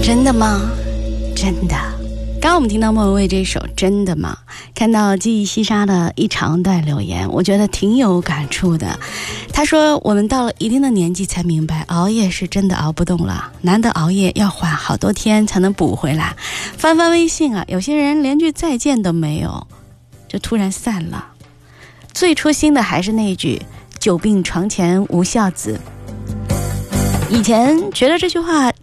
真的吗？真的。刚刚我们听到莫文蔚这首《真的吗》，看到记忆西沙的一长段留言，我觉得挺有感触的。他说我们到了一定的年纪才明白，熬夜是真的熬不动了，难得熬夜要缓好多天才能补回来。翻翻微信啊，有些人连句再见都没有，就突然散了。最初心的还是那句久病床前无孝子。以前觉得这句话